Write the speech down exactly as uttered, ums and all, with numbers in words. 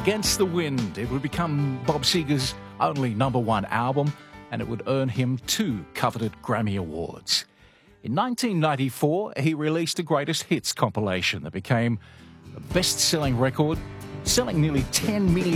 Against the Wind. It would become Bob Seger's only number one album, and it would earn him two coveted Grammy Awards. In nineteen ninety-four, he released a greatest hits compilation that became a best-selling record, selling nearly ten million